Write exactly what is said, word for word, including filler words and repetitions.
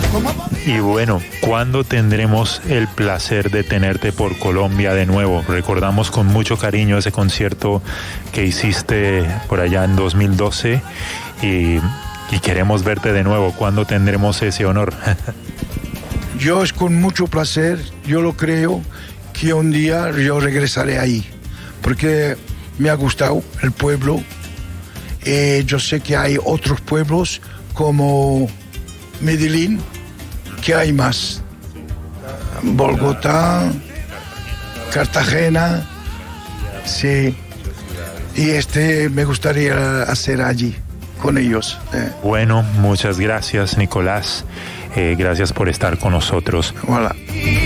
Y bueno, ¿cuándo tendremos el placer de tenerte por Colombia de nuevo? Recordamos con mucho cariño ese concierto que hiciste por allá en dos mil doce y, y queremos verte de nuevo. ¿Cuándo tendremos ese honor? Yo es con mucho placer, yo lo creo, que un día yo regresaré ahí, porque me ha gustado el pueblo. Eh, yo sé que hay otros pueblos como Medellín, que hay más. Bogotá, Cartagena, sí. Y este me gustaría hacer allí con ellos. Eh. Bueno, muchas gracias, Nicolás. Eh, gracias por estar con nosotros. Hola.